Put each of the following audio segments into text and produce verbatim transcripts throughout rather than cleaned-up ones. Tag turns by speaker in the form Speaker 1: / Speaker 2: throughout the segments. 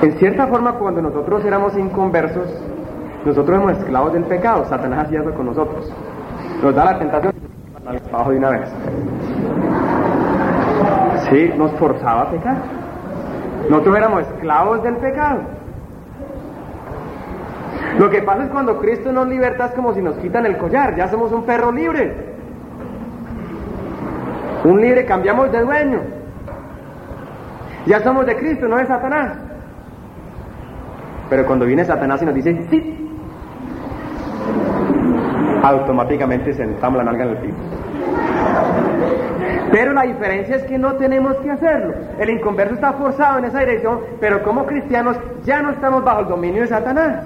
Speaker 1: En cierta forma, cuando nosotros éramos inconversos, nosotros éramos esclavos del pecado. Satanás hacía eso con nosotros. Nos da la tentación al trabajo de una vez. Sí, nos forzaba a pecar. Nosotros éramos esclavos del pecado. Lo que pasa es cuando Cristo nos liberta, es como si nos quitan el collar. Ya somos un perro libre. Un libre, cambiamos de dueño. Ya somos de Cristo, no de Satanás. Pero cuando viene Satanás y nos dice sí, automáticamente sentamos la nalga en el piso. Pero la diferencia es que no tenemos que hacerlo. El inconverso está forzado en esa dirección, pero como cristianos ya no estamos bajo el dominio de Satanás.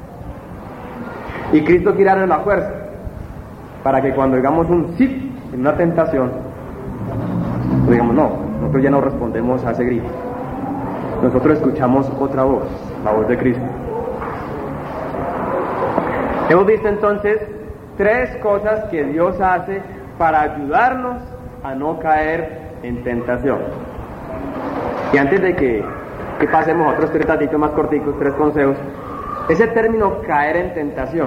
Speaker 1: Y Cristo quiere darnos la fuerza para que cuando digamos un sí en una tentación, digamos no, nosotros ya no respondemos a ese grito. Nosotros escuchamos otra voz, la voz de Cristo. Hemos visto entonces tres cosas que Dios hace para ayudarnos a no caer en tentación. Y antes de que, que pasemos a otros tres tatitos más corticos, tres consejos, ese término caer en tentación,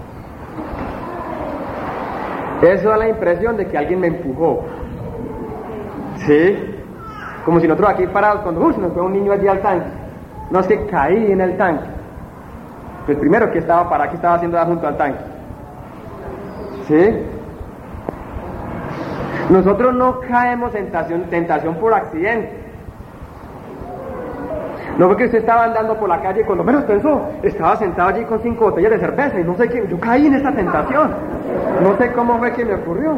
Speaker 1: eso da la impresión de que alguien me empujó. ¿Sí? Como si nosotros aquí parados, cuando uh, nos fue un niño allí al tanque. No, es que caí en el tanque. Pues primero que estaba para, ¿qué estaba haciendo junto al tanque? ¿Sí? Nosotros no caemos en tentación, tentación por accidente. No fue que usted estaba andando por la calle y cuando menos pensó, estaba sentado allí con cinco botellas de cerveza y no sé qué, yo caí en esta tentación. No sé cómo fue que me ocurrió.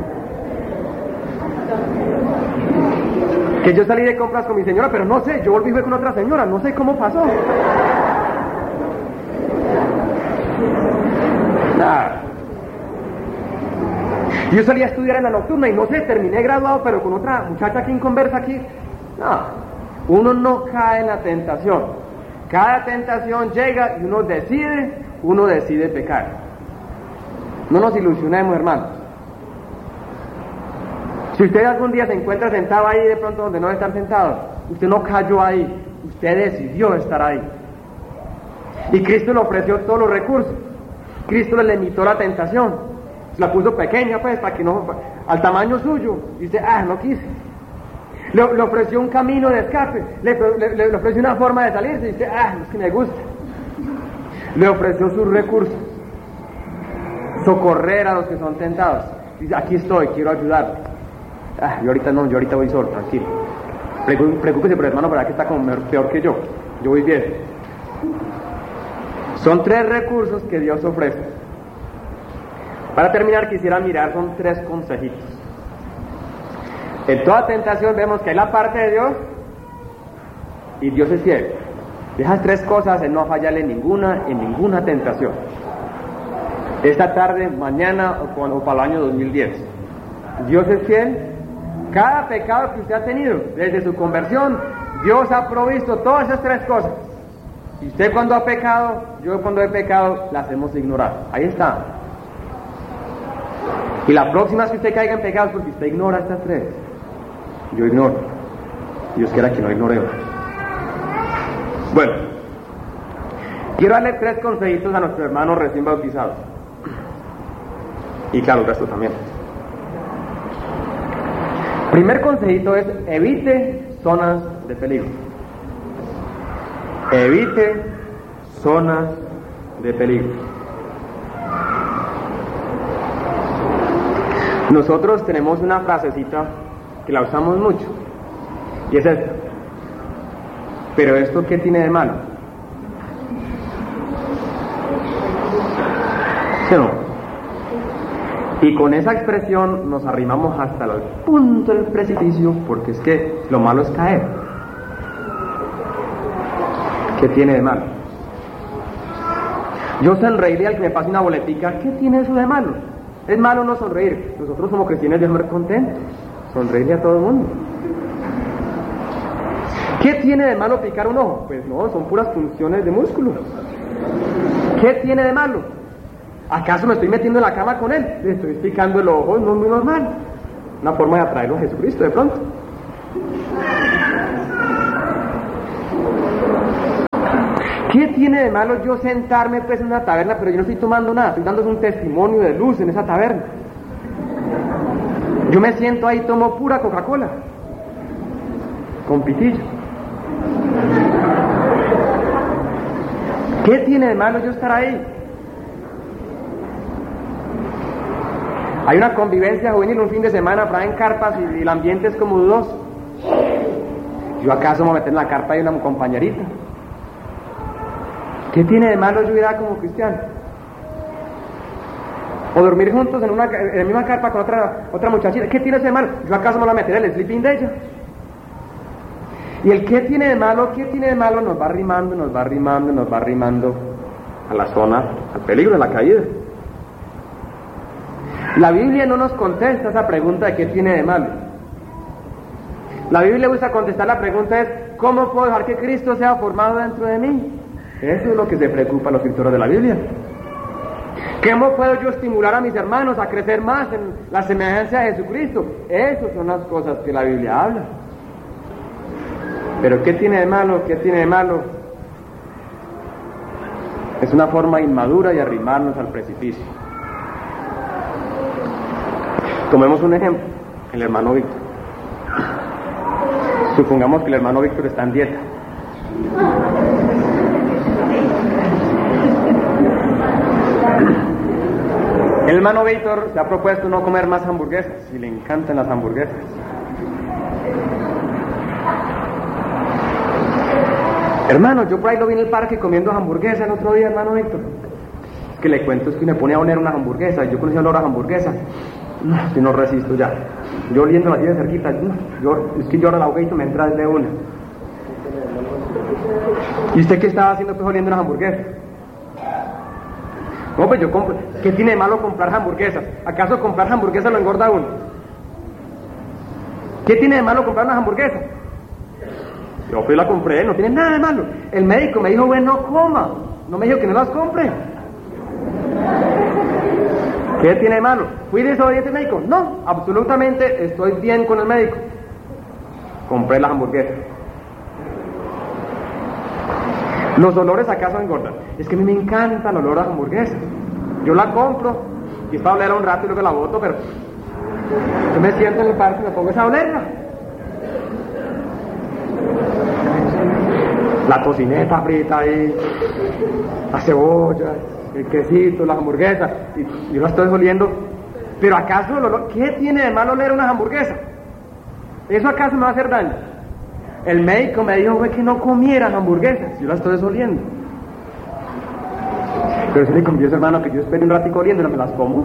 Speaker 1: Que yo salí de compras con mi señora, pero no sé, yo volví con otra señora, no sé cómo pasó. Nada. Yo salí a estudiar en la nocturna y no sé, terminé graduado, pero con otra muchacha aquí inconversa aquí. No, uno no cae en la tentación. Cada tentación llega y uno decide, uno decide pecar. No nos ilusionemos, hermanos. Si usted algún día se encuentra sentado ahí de pronto donde no debe estar sentado, usted no cayó ahí, usted decidió estar ahí. Y Cristo le ofreció todos los recursos. Cristo le limitó la tentación. La puso pequeña pues para que no, al tamaño suyo. Y dice, ah, no quise. Le, le ofreció un camino de escape, le, le, le ofreció una forma de salirse. Y dice, ah, es que me gusta. Le ofreció sus recursos. Socorrer a los que son tentados. Dice, aquí estoy, quiero ayudarles. Ah, yo ahorita no, yo ahorita voy solo, tranquilo. Preocúpese por el hermano, para que está como peor que yo. Yo voy bien. Son tres recursos que Dios ofrece. Para terminar, quisiera mirar, son tres consejitos. En toda tentación vemos que hay la parte de Dios y Dios es fiel. De esas tres cosas, Él no fallarle ninguna en ninguna tentación. Esta tarde, mañana o, o para el año dos mil diez. Dios es fiel. Cada pecado que usted ha tenido, desde su conversión, Dios ha provisto todas esas tres cosas. Y usted cuando ha pecado, yo cuando he pecado, las hemos ignorado. Ahí está. Y la próxima vez que usted caiga en pecados, porque usted ignora estas tres. Yo ignoro. Dios quiera que no ignoremos. Bueno, quiero darle tres consejitos a nuestros hermanos recién bautizados. Y claro, el resto también. Primer consejito es, evite zonas de peligro. Evite zonas de peligro. Nosotros tenemos una frasecita que la usamos mucho, y es esta: ¿pero esto qué tiene de malo? ¿Sí o no? Y con esa expresión nos arrimamos hasta el punto del precipicio, porque es que lo malo es caer. ¿Qué tiene de malo? Yo sonreiría al que me pase una boletica. ¿Qué tiene eso de malo? Es malo no sonreír. Nosotros como cristianos debemos ser contentos, sonreírle a todo el mundo. ¿Qué tiene de malo picar un ojo? Pues no, son puras funciones de músculo. ¿Qué tiene de malo? ¿Acaso me estoy metiendo en la cama con él? Le estoy picando el ojo, no es muy normal. Una forma de atraerlo a Jesucristo de pronto. ¿Qué tiene de malo yo sentarme pues en una taberna, pero yo no estoy tomando nada, estoy dando un testimonio de luz en esa taberna? Yo me siento ahí, tomo pura Coca-Cola, con pitillo. ¿Qué tiene de malo yo estar ahí? Hay una convivencia juvenil un fin de semana, traen carpas y, y el ambiente es como dudoso. ¿Yo acaso me voy a meter en la carpa de una compañerita? ¿Qué tiene de malo yo ir a como cristiano? O dormir juntos en, una, en la misma carpa con otra, otra muchachita. ¿Qué tiene de malo? ¿Yo acaso me voy a meter en el sleeping de ella? Y el qué tiene de malo, qué tiene de malo nos va arrimando, nos va arrimando, nos va arrimando a la zona, al peligro de la caída. La Biblia no nos contesta esa pregunta de qué tiene de malo. La Biblia usa contestar la pregunta es ¿cómo puedo dejar que Cristo sea formado dentro de mí? Eso es lo que se preocupa a los escritores de la Biblia. ¿Cómo puedo yo estimular a mis hermanos a crecer más en la semejanza de Jesucristo? Esas son las cosas que la Biblia habla. Pero ¿qué tiene de malo? ¿Qué tiene de malo? Es una forma inmadura de arrimarnos al precipicio. Tomemos un ejemplo, el hermano Víctor. Supongamos que el hermano Víctor está en dieta. El hermano Víctor se ha propuesto no comer más hamburguesas y le encantan las hamburguesas. Hermano, yo por ahí lo vi en el parque comiendo hamburguesas el otro día, hermano Víctor. Es que le cuento, es que me pone a oler unas hamburguesas, yo conocí el olor a hamburguesas. No, que no resisto ya. Yo oliendo así de cerquita, yo, es que yo ahora la boca y me entra de una. ¿Y usted qué estaba haciendo pues oliendo unas hamburguesas? No, pues yo compro. ¿Qué tiene de malo comprar hamburguesas? ¿Acaso comprar hamburguesas lo engorda a uno? ¿Qué tiene de malo comprar unas hamburguesas? Yo pues la compré, no tiene nada de malo. El médico me dijo, bueno, coma. No me dijo que no las compre. ¿Qué tiene de malo? ¿Fui desobediente al médico? No, absolutamente estoy bien con el médico. Compré las hamburguesas. ¿Los olores acaso engordan? Es que a mí me encanta el olor a hamburguesas. Yo la compro y es para oler un rato y luego la boto, pero yo me siento en el parque y me pongo a olerla. La tocineta frita ahí, la cebolla, el quesito, las hamburguesas, y yo la estoy oliendo. Pero acaso el olor, ¿qué tiene de malo oler unas hamburguesas? ¿Eso acaso me va a hacer daño? El médico me dijo que no comiera hamburguesas, yo las estoy oliendo. Pero si le confieso, hermano, que yo espero un ratico oliendo y no me las como.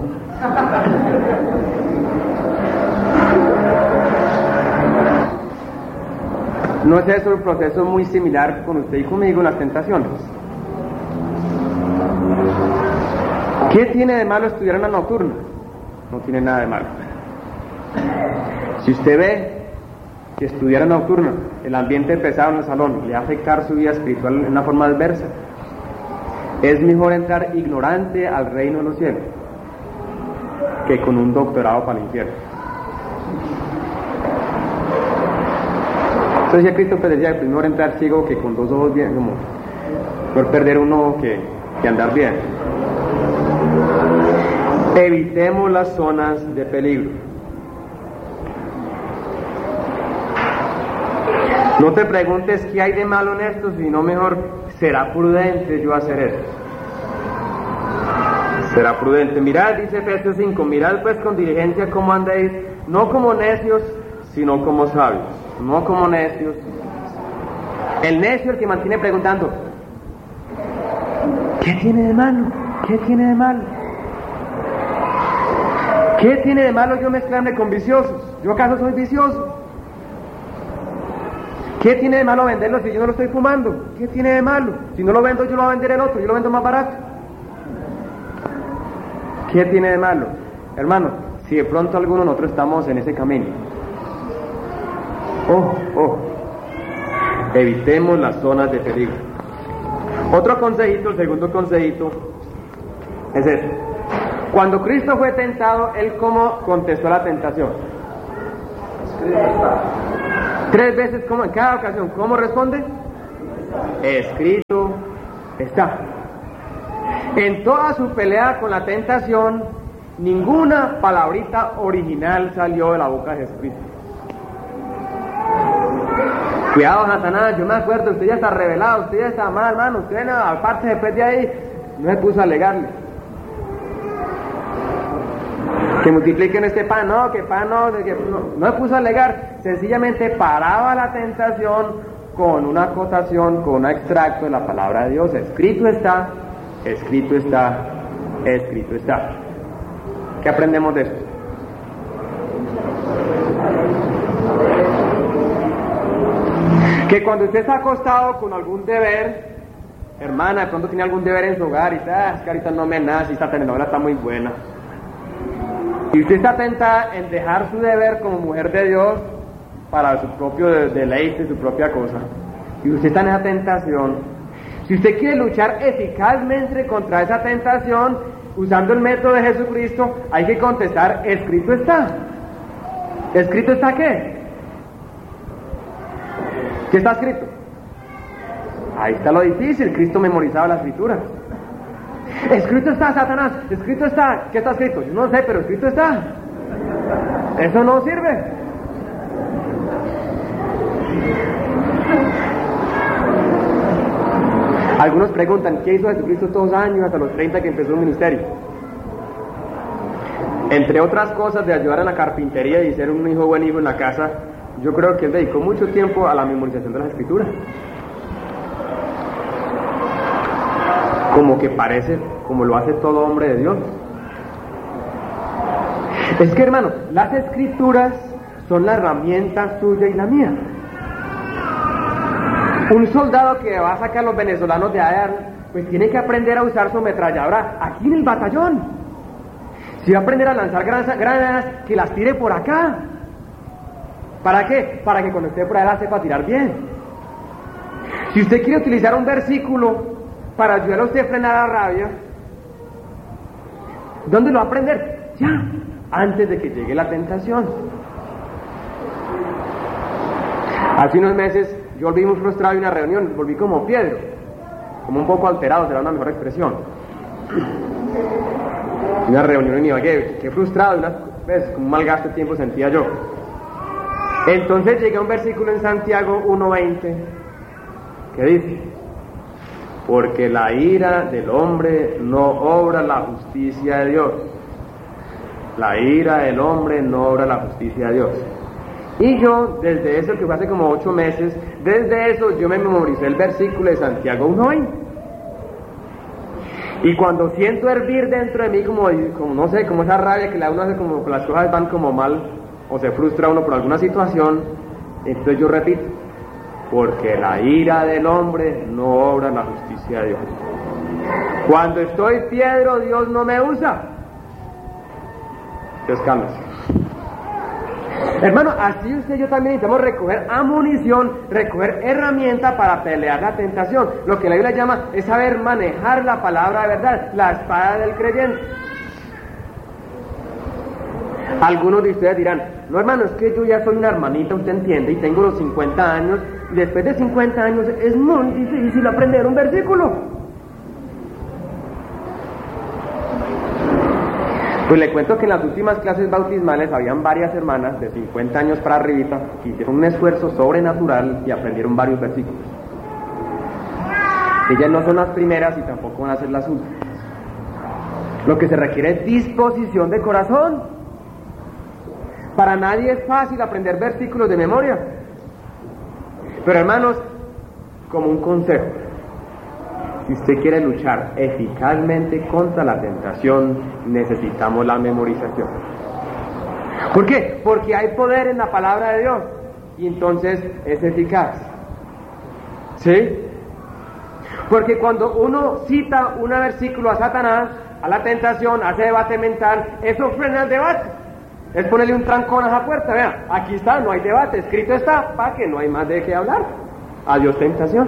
Speaker 1: ¿No es eso un proceso muy similar con usted y conmigo en las tentaciones? ¿Qué tiene de malo estudiar en la nocturna? No tiene nada de malo. Si usted ve que estudiar en nocturna, el ambiente pesado en el salón, le va a afectar su vida espiritual en una forma adversa, es mejor entrar ignorante al reino de los cielos que con un doctorado para el infierno. Entonces ya Cristo pues decía que es mejor entrar ciego que con dos ojos bien, como mejor perder uno que, que andar bien. Evitemos las zonas de peligro. No te preguntes qué hay de malo en esto, sino mejor, ¿será prudente yo hacer esto? Será prudente. Mirad, dice Efesios cinco, mirad pues con diligencia cómo andéis, no como necios, sino como sabios. No como necios. El necio, el que mantiene preguntando, ¿qué tiene de malo? ¿Qué tiene de malo? ¿Qué tiene de malo yo mezclarme con viciosos? ¿Yo acaso soy vicioso? ¿Qué tiene de malo venderlo si yo no lo estoy fumando? ¿Qué tiene de malo? Si no lo vendo, yo lo voy a vender el otro, yo lo vendo más barato. ¿Qué tiene de malo? Hermano, si de pronto alguno de nosotros estamos en ese camino, oh, oh, evitemos las zonas de peligro. Otro consejito, el segundo consejito, es este. Cuando Cristo fue tentado, ¿Él cómo contestó la tentación? Tres veces, ¿cómo? En cada ocasión, ¿cómo responde? Escrito está. En toda su pelea con la tentación, ninguna palabrita original salió de la boca de Jesucristo. Cuidado, Satanás, yo me acuerdo, usted ya está revelado, usted ya está mal, hermano, usted no, aparte después de ahí, no se puso a alegarle. Que multipliquen este pan, no, que pan no, que, no, no se puso a alegar, sencillamente paraba la tentación con una acotación, con un extracto de la palabra de Dios. Escrito está, escrito está, escrito está. ¿Qué aprendemos de esto? Que cuando usted está acostado con algún deber, hermana, de pronto tiene algún deber en su hogar y dice, ah, es que ahorita no me nace, esta telenovela está muy buena. Y usted está tentada en dejar su deber como mujer de Dios para su propio deleite, su propia cosa. Y usted está en esa tentación. Si usted quiere luchar eficazmente contra esa tentación, usando el método de Jesucristo, hay que contestar, escrito está. ¿Escrito está qué? ¿Qué está escrito? Ahí está lo difícil. Cristo memorizaba las escrituras. Escrito está, Satanás, escrito está. ¿Qué está escrito? Yo no sé, pero escrito está. Eso no sirve. Algunos preguntan, ¿qué hizo Jesucristo todos los años hasta los treinta que empezó el ministerio? Entre otras cosas de ayudar en la carpintería y ser un hijo buen hijo en la casa, yo creo que él dedicó mucho tiempo a la memorización de las escrituras. Como que parece, como lo hace todo hombre de Dios. Es que, hermano, las escrituras son la herramienta suya y la mía. Un soldado que va a sacar a los venezolanos de allá, pues tiene que aprender a usar su ametralladora aquí en el batallón. Si va a aprender a lanzar granadas, que las tire por acá. ¿Para qué? Para que cuando esté por allá la sepa tirar bien. Si usted quiere utilizar un versículo para ayudar a usted a frenar la rabia, ¿dónde lo va a aprender? Ya, antes de que llegue la tentación. Hace unos meses yo volví muy frustrado de una reunión, volví como Pedro, como un poco alterado, será una mejor expresión. Una reunión en Ibagué, qué frustrado, una vez, un mal gasto de tiempo sentía yo. Entonces llegué a un versículo en Santiago uno veinte que dice: porque la ira del hombre no obra la justicia de Dios. La ira del hombre no obra la justicia de Dios. Y yo, desde eso, que fue hace como ocho meses, desde eso yo me memoricé el versículo de Santiago uno veinte. Y cuando siento hervir dentro de mí, como, como no sé, como esa rabia que la uno hace, como que las cosas van como mal, o se frustra uno por alguna situación, entonces yo repito: porque la ira del hombre no obra la justicia de Dios. Cuando estoy piedro, Dios no me usa. Dios cambia. Hermano, así usted y yo también necesitamos recoger amunición, recoger herramienta para pelear la tentación. Lo que la Biblia llama es saber manejar la palabra de verdad, la espada del creyente. Algunos de ustedes dirán: no, hermano, es que yo ya soy una hermanita, usted entiende, y tengo los cincuenta años, y después de cincuenta años es muy difícil aprender un versículo. Pues le cuento que en las últimas clases bautismales habían varias hermanas de cincuenta años para arribita que hicieron un esfuerzo sobrenatural y aprendieron varios versículos. Ellas no son las primeras y tampoco van a ser las últimas. Lo que se requiere es disposición de corazón. Para nadie es fácil aprender versículos de memoria. Pero, hermanos, como un consejo, si usted quiere luchar eficazmente contra la tentación, necesitamos la memorización. ¿Por qué? Porque hay poder en la palabra de Dios y entonces es eficaz. ¿Sí? Porque cuando uno cita un versículo a Satanás, a la tentación, hace debate mental, eso frena el debate. Es ponerle un trancón a esa puerta. Vea, aquí está, no hay debate, escrito está, para que no hay más de qué hablar. Adiós tentación.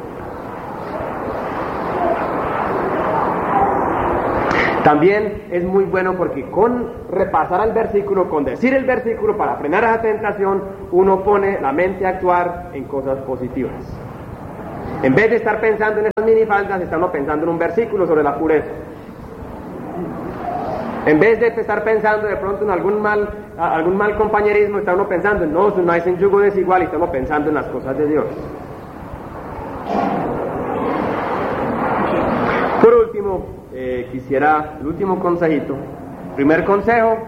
Speaker 1: También es muy bueno porque con repasar el versículo, con decir el versículo para frenar esa tentación, uno pone la mente a actuar en cosas positivas. En vez de estar pensando en esas minifaldas, está uno pensando en un versículo sobre la pureza. En vez de estar pensando de pronto en algún mal, algún mal compañerismo, está uno pensando en no, no es un yugo desigual, y está uno pensando en las cosas de Dios. Por último, eh, quisiera el último consejito. Primer consejo: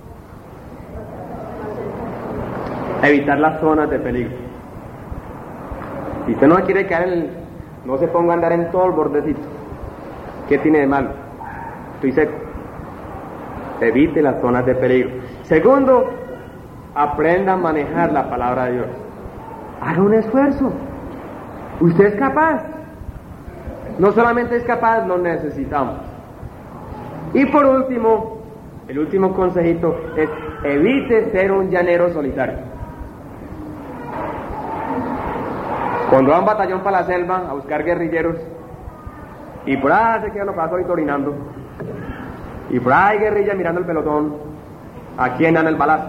Speaker 1: evitar las zonas de peligro. Si usted no quiere caer en el, no se ponga a andar en todo el bordecito. ¿Qué tiene de malo? Estoy seco. Evite las zonas de peligro. Segundo, aprenda a manejar la palabra de Dios. Haga un esfuerzo. Usted es capaz. No solamente es capaz, lo necesitamos. Y por último, el último consejito es: evite ser un llanero solitario. Cuando va a un batallón para la selva a buscar guerrilleros, y por ahí se queda los brazos ahorita orinando, y por ahí guerrilla mirando el pelotón, ¿a quién dan el balazo?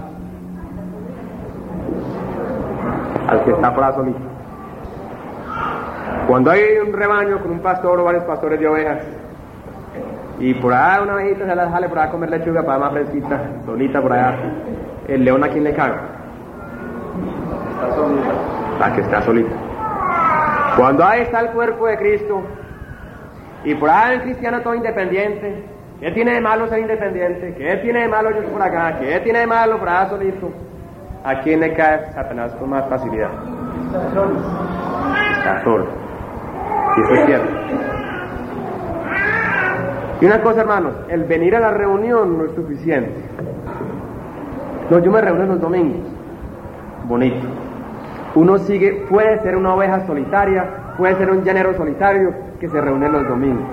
Speaker 1: Al que está por ahí solito. Cuando hay un rebaño con un pastor o varios pastores de ovejas, y por ahí una ovejita se la sale por ahí a comer lechuga para más fresquita, solita por allá, el león, ¿a quién le caga?
Speaker 2: Está solita.
Speaker 1: La que está solita. Cuando ahí está el cuerpo de Cristo, y por ahí el cristiano todo independiente, ¿qué tiene de malo ser independiente? ¿Qué tiene de malo yo por acá? ¿Qué tiene de malo por allá solito? ¿A quién le cae Satanás con más facilidad?
Speaker 2: Está solo.
Speaker 1: Está solo. Y eso es cierto. Y una cosa, hermanos, el venir a la reunión no es suficiente. No, yo me reúno los domingos. Bonito. Uno sigue, puede ser una oveja solitaria, puede ser un llanero solitario que se reúne los domingos.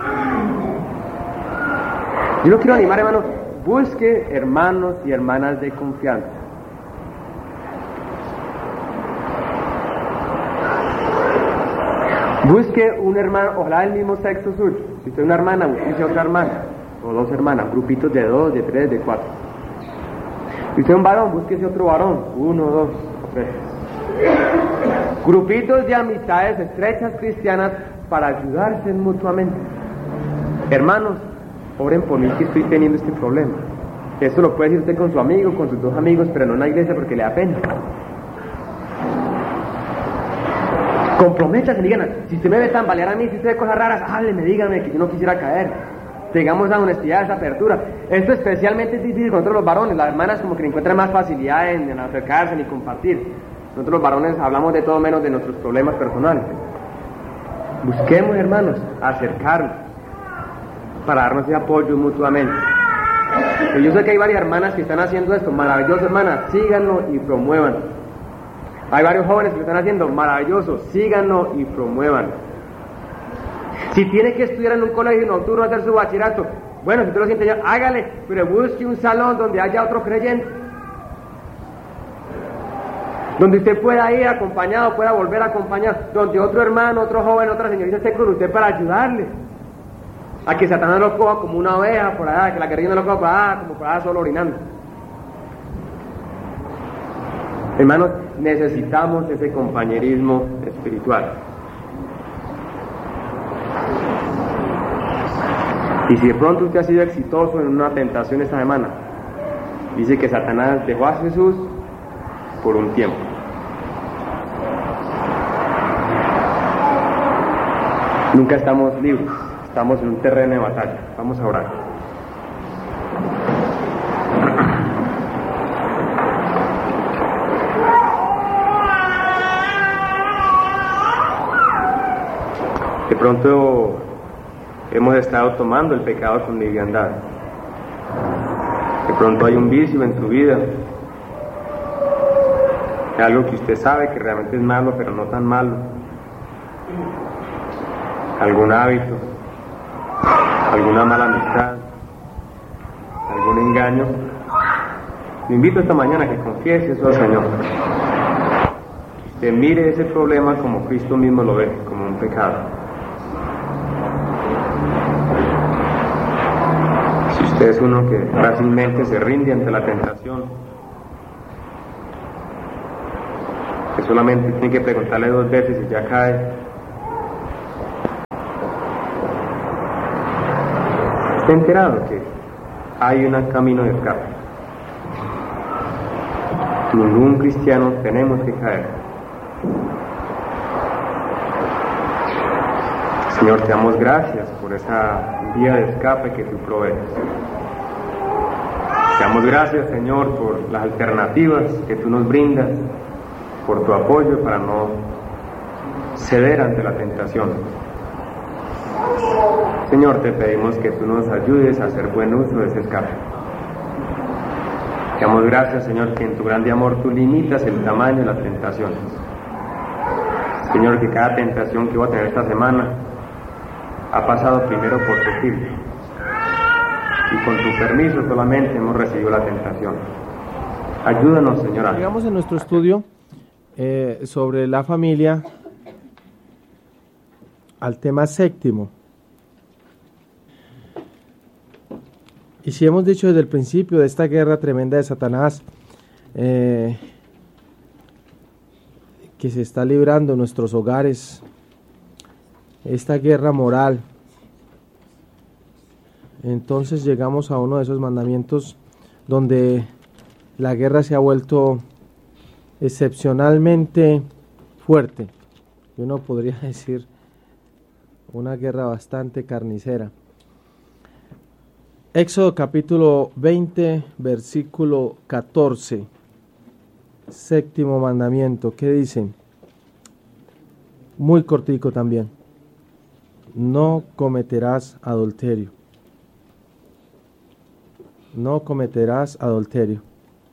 Speaker 1: Yo lo quiero animar, hermanos, busque hermanos y hermanas de confianza. Busque un hermano, ojalá del mismo sexo suyo. Si usted es una hermana, busque otra hermana, o dos hermanas, grupitos de dos, de tres, de cuatro. Si usted es un varón, búsquese otro varón, uno, dos, tres. Grupitos de amistades estrechas cristianas para ayudarse mutuamente. Hermanos, oren por mí que estoy teniendo este problema. Esto lo puede decir usted con su amigo, con sus dos amigos, pero no en la iglesia porque le da pena. Comprométase, díganme, si usted me ve tambalear a mí, si usted ve cosas raras, hábleme, dígame que yo no quisiera caer. Tengamos esa honestidad, esa apertura. Esto especialmente es difícil con nosotros los varones. Las hermanas como que encuentran más facilidad en, en acercarse ni compartir. Nosotros los varones hablamos de todo menos de nuestros problemas personales. Busquemos, hermanos, acercarnos para darnos ese apoyo mutuamente. Pero yo sé que hay varias hermanas que están haciendo esto, maravilloso, hermanas, síganlo y promuevan. Hay varios jóvenes que lo están haciendo, maravilloso, síganlo y promuevan. Si tiene que estudiar en un colegio nocturno, hacer su bachillerato, bueno, si usted lo siente ya, hágale, pero busque un salón donde haya otro creyente, donde usted pueda ir acompañado, pueda volver acompañado, donde otro hermano, otro joven, otra señorita esté con usted para ayudarle, a que Satanás lo coja como una oveja por allá, que la guerrilla no lo coja por allá, como por allá solo orinando. Hermanos, necesitamos ese compañerismo espiritual. Y si de pronto usted ha sido exitoso en una tentación esta semana, dice que Satanás dejó a Jesús por un tiempo. Nunca estamos libres, estamos en un terreno de batalla. Vamos a orar. De pronto hemos estado tomando el pecado con liviandad. De pronto hay un vicio en su vida, algo que usted sabe que realmente es malo, pero no tan malo. Algún hábito, alguna mala amistad, algún engaño. Le invito esta mañana a que confiese eso al Señor. Que mire ese problema como Cristo mismo lo ve, como un pecado. Si usted es uno que fácilmente se rinde ante la tentación, que solamente tiene que preguntarle dos veces y ya cae, esté enterado que hay un camino de escape. Ningún cristiano tenemos que caer. Señor, te damos gracias por esa vía de escape que tú provees. Te damos gracias, Señor, por las alternativas que tú nos brindas, por tu apoyo para no ceder ante la tentación. Señor, te pedimos que tú nos ayudes a hacer buen uso de ese escape. Te damos gracias, Señor, que en tu grande amor tú limitas el tamaño de las tentaciones. Señor, que cada tentación que voy a tener esta semana ha pasado primero por tu filtro. Y con tu permiso solamente hemos recibido la tentación. Ayúdanos, Señor.
Speaker 3: Llegamos en nuestro estudio eh, sobre la familia al tema séptimo. Y si hemos dicho desde el principio de esta guerra tremenda de Satanás eh, que se está librando en nuestros hogares, esta guerra moral, entonces llegamos a uno de esos mandamientos donde la guerra se ha vuelto excepcionalmente fuerte. Y uno podría decir una guerra bastante carnicera. Éxodo capítulo veinte, versículo catorce. Séptimo mandamiento, ¿qué dice? Muy cortico también. No cometerás adulterio. No cometerás adulterio.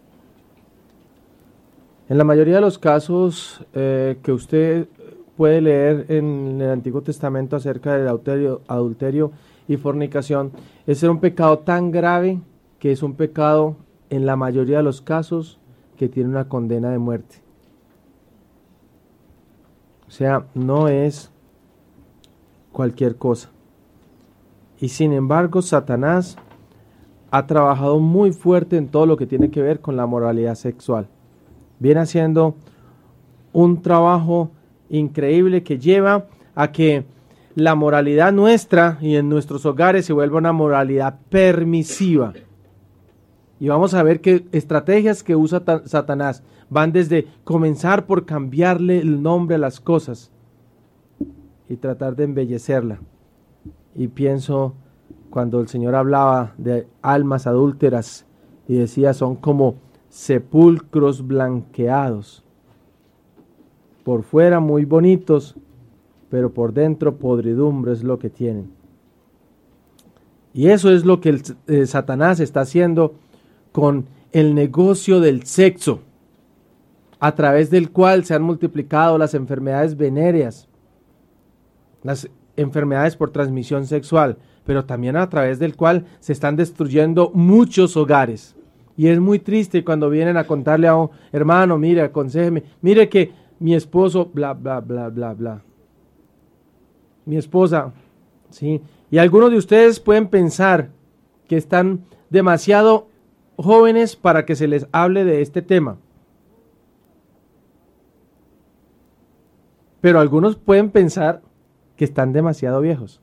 Speaker 3: En la mayoría de los casos eh, que usted puede leer en el Antiguo Testamento acerca del adulterio, adulterio y fornicación, ese era un pecado tan grave que es un pecado en la mayoría de los casos que tiene una condena de muerte. O sea, no es cualquier cosa. Y sin embargo, Satanás ha trabajado muy fuerte en todo lo que tiene que ver con la moralidad sexual. Viene haciendo un trabajo increíble que lleva a que la moralidad nuestra y en nuestros hogares se vuelva una moralidad permisiva. Y vamos a ver qué estrategias que usa Satanás van desde comenzar por cambiarle el nombre a las cosas y tratar de embellecerla. Y pienso cuando el Señor hablaba de almas adúlteras y decía son como sepulcros blanqueados, por fuera muy bonitos, pero por dentro podridumbre es lo que tienen. Y eso es lo que el, eh, Satanás está haciendo con el negocio del sexo, a través del cual se han multiplicado las enfermedades venéreas, las enfermedades por transmisión sexual, pero también a través del cual se están destruyendo muchos hogares. Y es muy triste cuando vienen a contarle a un hermano, mire, aconséjeme, mire que mi esposo, bla, bla, bla, bla, bla. Mi esposa, ¿sí? Y algunos de ustedes pueden pensar que están demasiado jóvenes para que se les hable de este tema. Pero algunos pueden pensar que están demasiado viejos.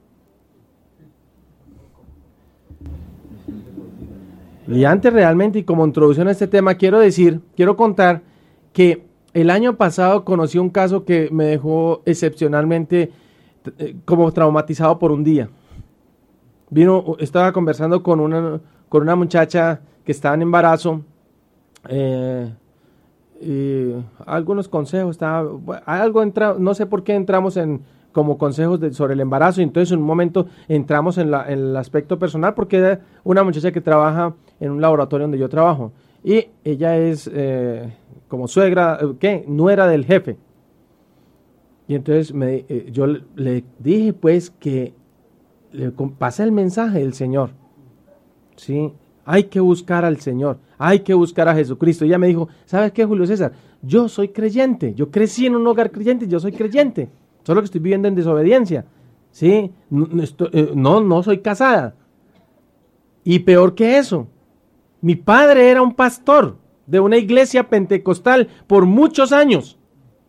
Speaker 3: Y antes realmente, y como introducción a este tema, quiero decir, quiero contar que el año pasado conocí un caso que me dejó excepcionalmente eh, como traumatizado por un día. Vino, estaba conversando con una, con una muchacha que estaba en embarazo, eh, y algunos consejos, estaba, algo entra, no sé por qué entramos en como consejos de, sobre el embarazo, y entonces en un momento entramos en, la, en el aspecto personal, porque era una muchacha que trabaja en un laboratorio donde yo trabajo, y ella es eh, como suegra, ¿qué? Nuera del jefe. Y entonces me, eh, yo le, le dije pues que le pasé el mensaje del Señor, ¿sí? Hay que buscar al Señor, hay que buscar a Jesucristo. Y ella me dijo, ¿sabes qué, Julio César? Yo soy creyente, yo crecí en un hogar creyente, yo soy creyente, solo que estoy viviendo en desobediencia, ¿sí? No, no, no soy casada. Y peor que eso, mi padre era un pastor de una iglesia pentecostal por muchos años.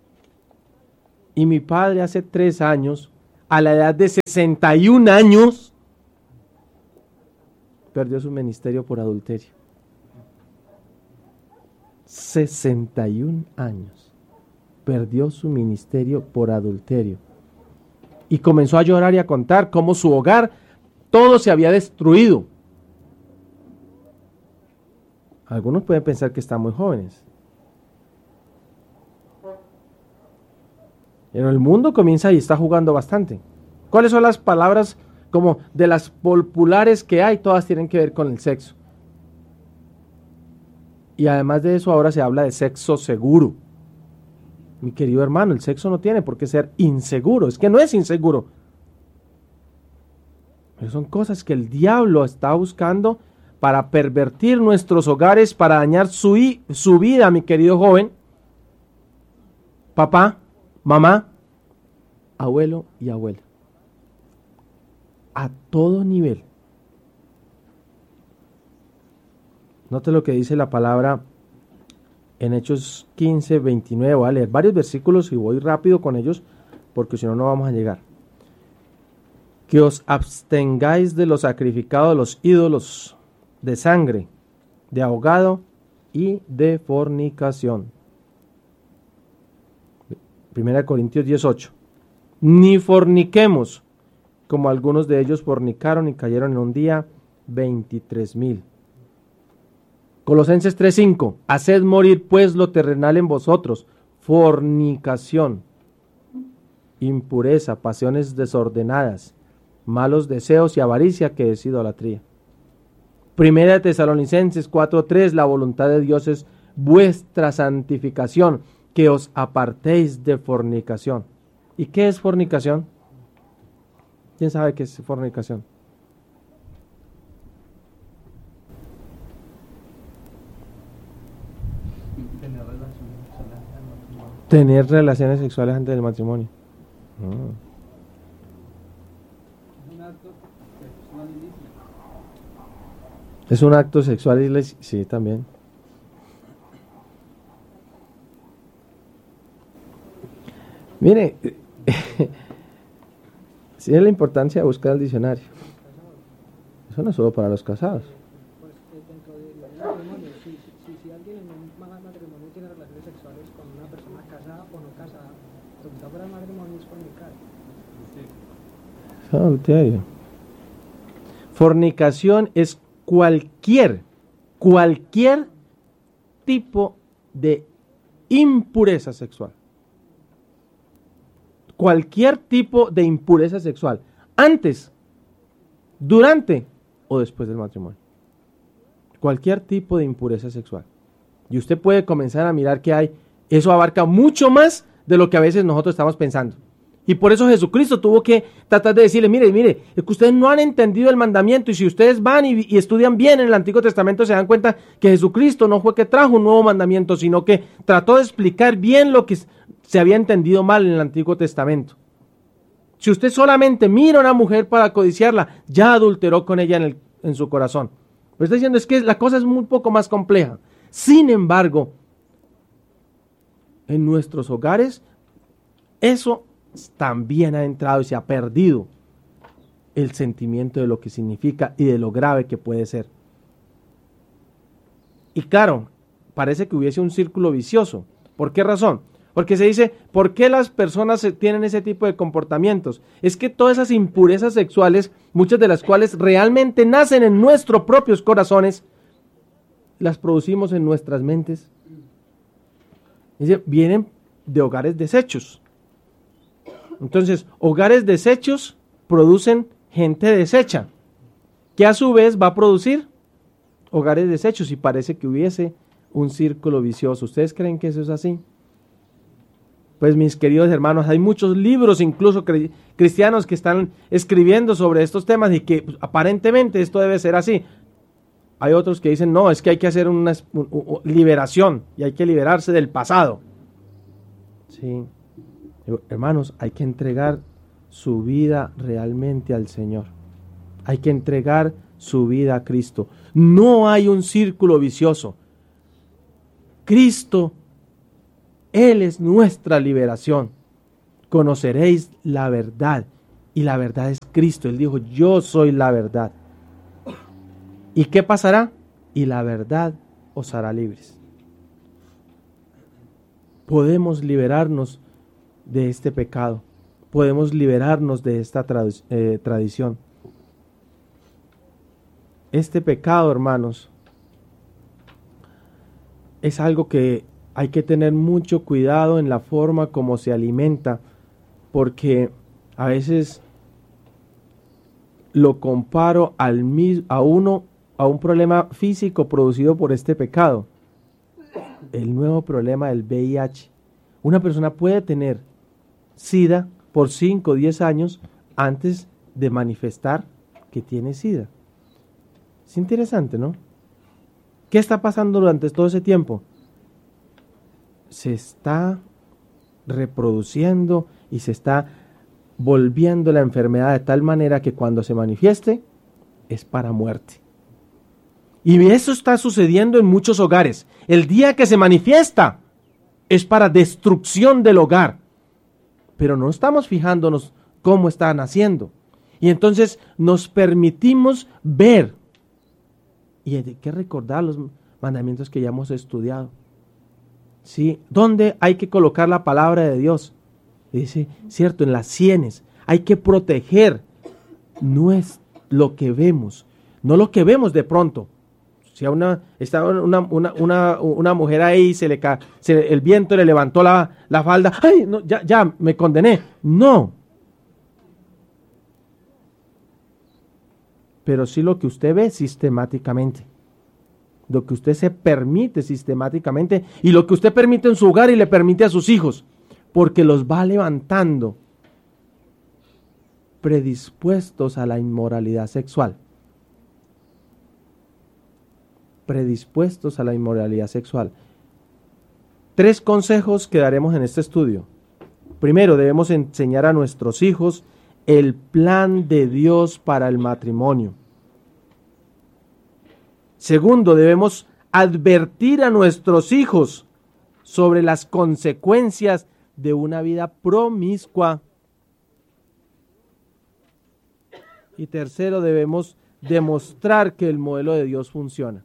Speaker 3: Y mi padre hace tres años, a la edad de sesenta y un años, perdió su ministerio por adulterio. sesenta y un años. Perdió su ministerio por adulterio. Y comenzó a llorar y a contar cómo su hogar, todo se había destruido. Algunos pueden pensar que están muy jóvenes. Pero el mundo comienza y está jugando bastante. ¿Cuáles son las palabras como de las populares que hay? Todas tienen que ver con el sexo. Y además de eso, ahora se habla de sexo seguro. Mi querido hermano, el sexo no tiene por qué ser inseguro. Es que no es inseguro. Pero son cosas que el diablo está buscando para pervertir nuestros hogares, para dañar su, su vida, mi querido joven. Papá, mamá, abuelo y abuela. A todo nivel. Note lo que dice la palabra en Hechos quince, veintinueve. Voy a leer varios versículos y voy rápido con ellos porque si no, no vamos a llegar. Que os abstengáis de lo sacrificado a los ídolos, de sangre, de ahogado y de fornicación. Primera Corintios dieciocho. Ni forniquemos, como algunos de ellos fornicaron y cayeron en un día veintitrés mil. Colosenses tres cinco. Haced morir pues lo terrenal en vosotros, fornicación, impureza, pasiones desordenadas, malos deseos y avaricia, que es idolatría. Primera de Tesalonicenses cuatro tres. La voluntad de Dios es vuestra santificación, que os apartéis de fornicación. ¿Y qué es fornicación? ¿Quién sabe qué es fornicación? Tener relaciones sexuales antes del matrimonio. Oh. Es un acto sexual ilícito. Sí, también. Mire, sí es la importancia de buscar el diccionario. Eso no es solo para los casados.
Speaker 4: Pues dentro del matrimonio, si, si, si alguien en un matrimonio tiene relaciones sexuales con una persona casada o no casada, lo que está fuera del matrimonio es fornicar.
Speaker 3: Sí. Adulterio. Fornicación es cualquier, cualquier tipo de impureza sexual. Cualquier tipo de impureza sexual, antes, durante o después del matrimonio. Cualquier tipo de impureza sexual. Y usted puede comenzar a mirar que hay, eso abarca mucho más de lo que a veces nosotros estamos pensando. Y por eso Jesucristo tuvo que tratar de decirle, mire, mire, es que ustedes no han entendido el mandamiento, y si ustedes van y, y estudian bien en el Antiguo Testamento, se dan cuenta que Jesucristo no fue que trajo un nuevo mandamiento, sino que trató de explicar bien lo que se había entendido mal en el Antiguo Testamento. Si usted solamente mira a una mujer para codiciarla, ya adulteró con ella en, el, en su corazón. Lo que está diciendo es que la cosa es muy poco más compleja. Sin embargo, en nuestros hogares, eso también ha entrado y se ha perdido el sentimiento de lo que significa y de lo grave que puede ser. Y claro, parece que hubiese un círculo vicioso. ¿Por qué razón? Porque se dice, ¿por qué las personas tienen ese tipo de comportamientos? Es que todas esas impurezas sexuales, muchas de las cuales realmente nacen en nuestros propios corazones, las producimos en nuestras mentes. Dice, vienen de hogares deshechos. Entonces, hogares deshechos producen gente deshecha, que a su vez va a producir hogares deshechos, y parece que hubiese un círculo vicioso. ¿Ustedes creen que eso es así? Pues mis queridos hermanos, hay muchos libros, incluso cri- cristianos, que están escribiendo sobre estos temas y que pues, aparentemente esto debe ser así. Hay otros que dicen, no, es que hay que hacer una un, un, liberación y hay que liberarse del pasado. Sí, hermanos, hay que entregar su vida realmente al Señor. Hay que entregar su vida a Cristo. No hay un círculo vicioso. Cristo, Él es nuestra liberación. Conoceréis la verdad, y la verdad es Cristo. Él dijo, yo soy la verdad. ¿Y qué pasará? Y la verdad os hará libres. Podemos liberarnos de este pecado. Podemos liberarnos de esta trad- eh, tradición. Este pecado, hermanos, es algo que hay que tener mucho cuidado en la forma como se alimenta, porque a veces lo comparo al mis- a uno a un problema físico producido por este pecado. El nuevo problema del V I H. Una persona puede tener SIDA por cinco o diez años antes de manifestar que tiene SIDA. Es interesante, ¿no? ¿Qué está pasando durante todo ese tiempo? Se está reproduciendo y se está volviendo la enfermedad de tal manera que cuando se manifieste es para muerte. Y eso está sucediendo en muchos hogares. El día que se manifiesta es para destrucción del hogar. Pero no estamos fijándonos cómo están haciendo. Y entonces nos permitimos ver. Y hay que recordar los mandamientos que ya hemos estudiado. ¿Sí? ¿Dónde hay que colocar la palabra de Dios? Dice, cierto, en las sienes. Hay que proteger. No es lo que vemos. No lo que vemos de pronto. Si a una, estaba una, una, una, una mujer ahí, se le ca, se, el viento le levantó la, la falda, ¡ay! No, ya, ya, me condené. No. Pero sí lo que usted ve sistemáticamente. Lo que usted se permite sistemáticamente y lo que usted permite en su hogar y le permite a sus hijos. Porque los va levantando predispuestos a la inmoralidad sexual. predispuestos a la inmoralidad sexual. Tres consejos que daremos en este estudio. Primero, debemos enseñar a nuestros hijos el plan de Dios para el matrimonio. Segundo, debemos advertir a nuestros hijos sobre las consecuencias de una vida promiscua. Y tercero, debemos demostrar que el modelo de Dios funciona.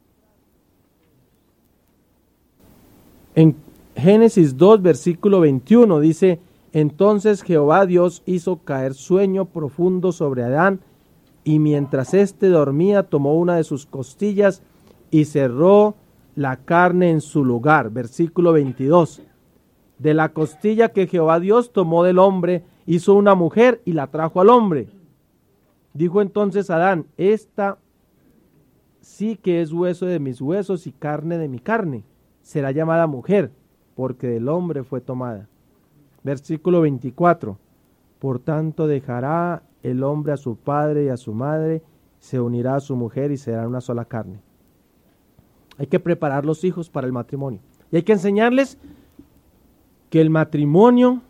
Speaker 3: En Génesis dos, versículo veintiuno dice: entonces Jehová Dios hizo caer sueño profundo sobre Adán, y mientras éste dormía tomó una de sus costillas y cerró la carne en su lugar. Versículo veintidós. De la costilla que Jehová Dios tomó del hombre, hizo una mujer y la trajo al hombre. Dijo entonces Adán: esta sí que es hueso de mis huesos y carne de mi carne. Será llamada mujer, porque del hombre fue tomada. Versículo veinticuatro. Por tanto dejará el hombre a su padre y a su madre, se unirá a su mujer y será una sola carne. Hay que preparar los hijos para el matrimonio. Y hay que enseñarles que el matrimonio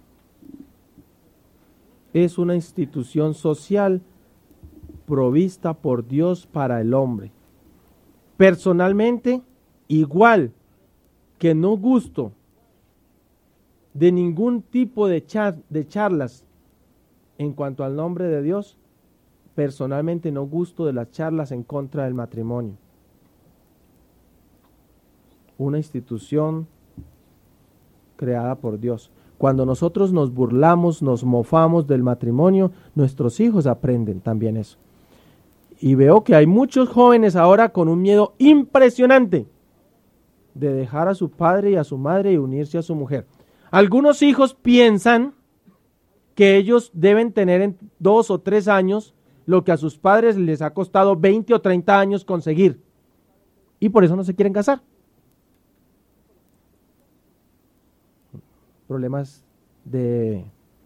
Speaker 3: es una institución social provista por Dios para el hombre. Personalmente, igual que no gusto de ningún tipo de, char de charlas en cuanto al nombre de Dios, personalmente no gusto de las charlas en contra del matrimonio. Una institución creada por Dios. Cuando nosotros nos burlamos, nos mofamos del matrimonio, nuestros hijos aprenden también eso. Y veo que hay muchos jóvenes ahora con un miedo impresionante de dejar a su padre y a su madre y unirse a su mujer. Algunos hijos piensan que ellos deben tener en dos o tres años lo que a sus padres les ha costado veinte o treinta años conseguir. Y por eso no se quieren casar. Problemas de,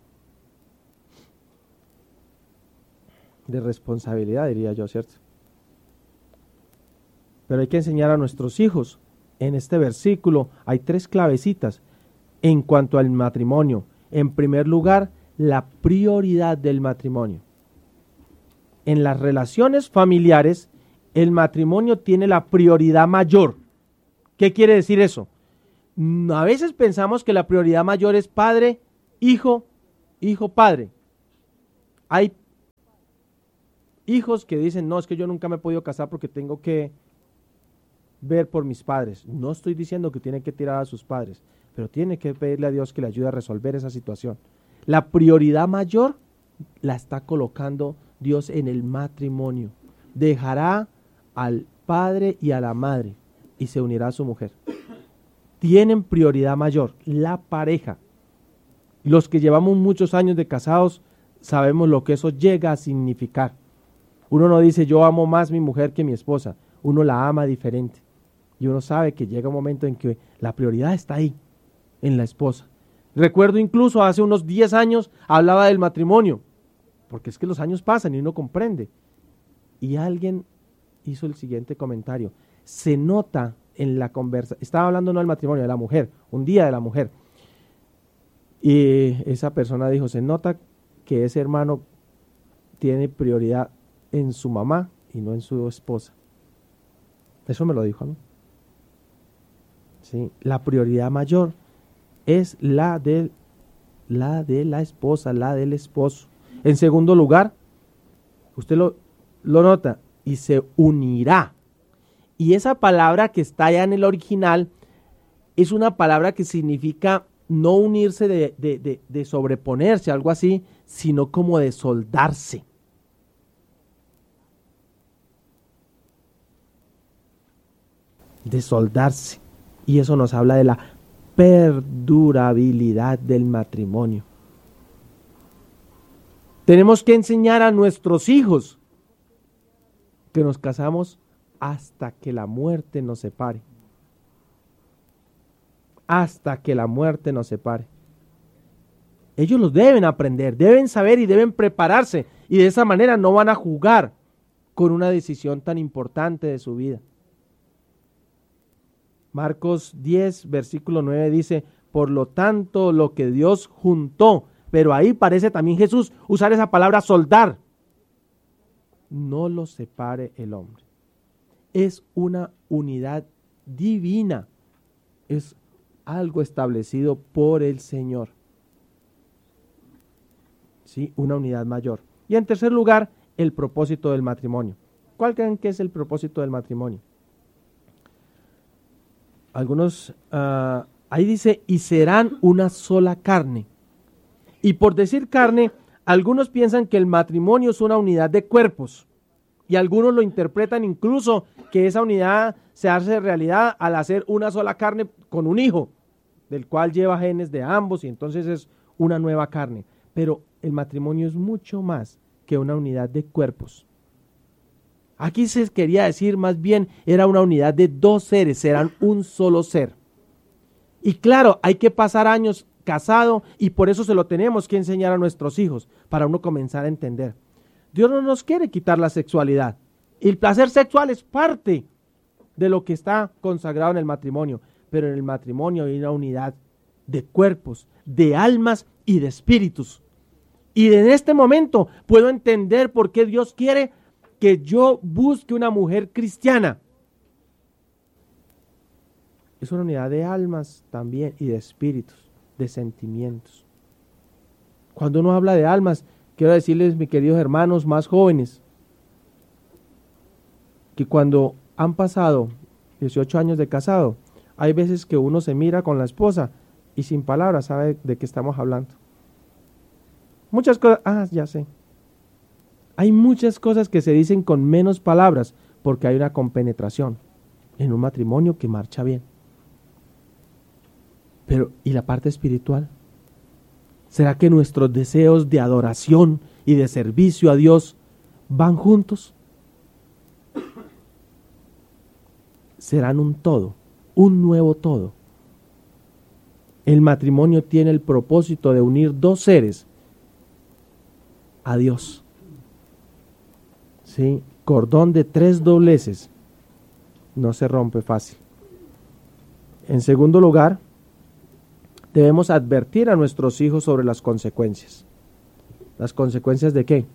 Speaker 3: de responsabilidad, diría yo, ¿cierto? Pero hay que enseñar a nuestros hijos. En este versículo hay tres clavecitas en cuanto al matrimonio. En primer lugar, la prioridad del matrimonio. En las relaciones familiares, el matrimonio tiene la prioridad mayor. ¿Qué quiere decir eso? A veces pensamos que la prioridad mayor es padre, hijo, hijo, padre. Hay hijos que dicen, no, es que yo nunca me he podido casar porque tengo que ver por mis padres. No estoy diciendo que tiene que tirar a sus padres, pero tiene que pedirle a Dios que le ayude a resolver esa situación. La prioridad mayor la está colocando Dios en el matrimonio. Dejará al padre y a la madre y se unirá a su mujer. Tienen prioridad mayor, la pareja. Los que llevamos muchos años de casados sabemos lo que eso llega a significar. Uno no dice yo amo más mi mujer que mi esposa, uno la ama diferente. Y uno sabe que llega un momento en que la prioridad está ahí, en la esposa. Recuerdo incluso hace unos diez años hablaba del matrimonio, porque es que los años pasan y uno comprende. Y alguien hizo el siguiente comentario. Se nota en la conversa, estaba hablando no del matrimonio, de la mujer, un día de la mujer. Y esa persona dijo, se nota que ese hermano tiene prioridad en su mamá y no en su esposa. Eso me lo dijo a mí. Sí, la prioridad mayor es la de, la de la esposa, la del esposo. En segundo lugar, usted lo, lo nota, y se unirá. Y esa palabra que está allá en el original es una palabra que significa no unirse de, de, de, de sobreponerse, algo así, sino como de soldarse. De soldarse. Y eso nos habla de la perdurabilidad del matrimonio. Tenemos que enseñar a nuestros hijos que nos casamos hasta que la muerte nos separe. Hasta que la muerte nos separe. Ellos los deben aprender, deben saber y deben prepararse, y de esa manera no van a jugar con una decisión tan importante de su vida. Marcos diez, versículo nueve dice, por lo tanto, lo que Dios juntó, pero ahí parece también Jesús usar esa palabra soldar, no lo separe el hombre. Es una unidad divina, es algo establecido por el Señor. Sí, una unidad mayor. Y en tercer lugar, el propósito del matrimonio. ¿Cuál creen que es el propósito del matrimonio? Algunos, uh, ahí dice, y serán una sola carne. Y por decir carne, algunos piensan que el matrimonio es una unidad de cuerpos. Y algunos lo interpretan incluso que esa unidad se hace realidad al hacer una sola carne con un hijo, del cual lleva genes de ambos y entonces es una nueva carne. Pero el matrimonio es mucho más que una unidad de cuerpos. Aquí se quería decir más bien, era una unidad de dos seres, serán un solo ser. Y claro, hay que pasar años casado y por eso se lo tenemos que enseñar a nuestros hijos, para uno comenzar a entender. Dios no nos quiere quitar la sexualidad. El placer sexual es parte de lo que está consagrado en el matrimonio, pero en el matrimonio hay una unidad de cuerpos, de almas y de espíritus. Y en este momento puedo entender por qué Dios quiere que yo busque una mujer cristiana. Es una unidad de almas también y de espíritus, de sentimientos. Cuando uno habla de almas, quiero decirles, mis queridos hermanos más jóvenes, que cuando han pasado dieciocho años de casado, hay veces que uno se mira con la esposa y sin palabras sabe de qué estamos hablando. Muchas cosas, ah, ya sé. Hay muchas cosas que se dicen con menos palabras porque hay una compenetración en un matrimonio que marcha bien. Pero, ¿y la parte espiritual? ¿Será que nuestros deseos de adoración y de servicio a Dios van juntos? Serán un todo, un nuevo todo. El matrimonio tiene el propósito de unir dos seres a Dios. ¿Sí? Cordón de tres dobleces no se rompe fácil. En segundo lugar, debemos advertir a nuestros hijos sobre las consecuencias. ¿Las consecuencias de qué?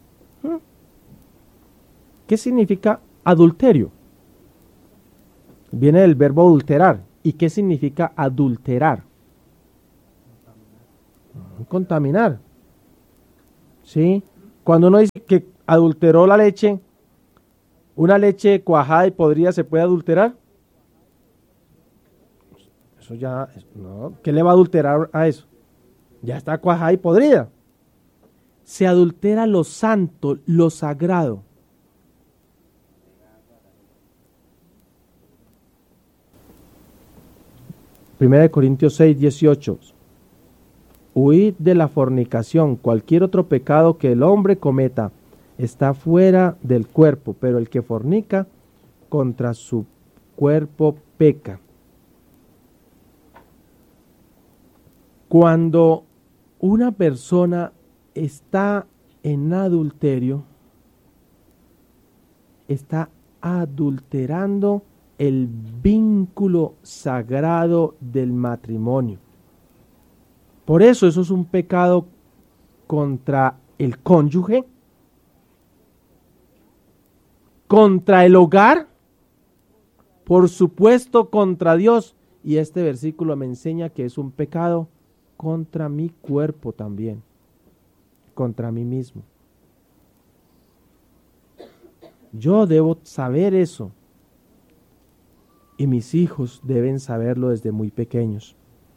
Speaker 3: ¿Qué significa adulterio? Viene del verbo adulterar. ¿Y qué significa adulterar? Contaminar. ¿Sí? Cuando uno dice que adulteró la leche, ¿una leche cuajada y podrida se puede adulterar? Eso ya, no, ¿qué le va a adulterar a eso? Ya está cuajada y podrida. Se adultera lo santo, lo sagrado. Primera de Corintios seis, dieciocho. Huid de la fornicación. Cualquier otro pecado que el hombre cometa está fuera del cuerpo, pero el que fornica contra su cuerpo peca. Cuando una persona está en adulterio, está adulterando el vínculo sagrado del matrimonio. Por eso eso es un pecado contra el cónyuge, contra el hogar, por supuesto contra Dios. Y este versículo me enseña que es un pecado contra mi cuerpo también, contra mí mismo. Yo debo saber eso. Y mis hijos deben saberlo desde muy pequeños.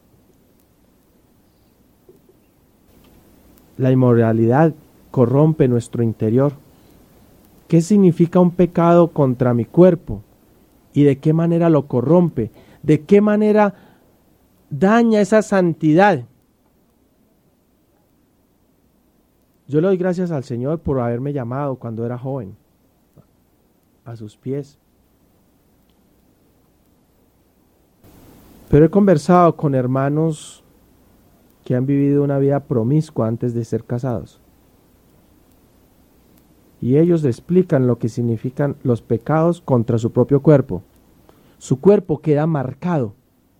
Speaker 3: La inmoralidad corrompe nuestro interior. ¿Qué significa un pecado contra mi cuerpo? ¿Y de qué manera lo corrompe? ¿De qué manera daña esa santidad? Yo le doy gracias al Señor por haberme llamado cuando era joven a sus pies. Pero he conversado con hermanos que han vivido una vida promiscua antes de ser casados. Y ellos explican lo que significan los pecados contra su propio cuerpo. Su cuerpo queda marcado.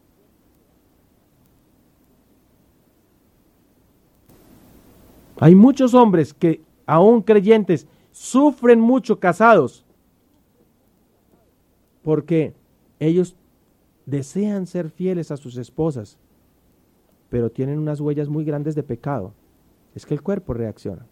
Speaker 3: Hay muchos hombres que, aún creyentes, sufren mucho casados porque ellos desean ser fieles a sus esposas, pero tienen unas huellas muy grandes de pecado. Es que el cuerpo reacciona.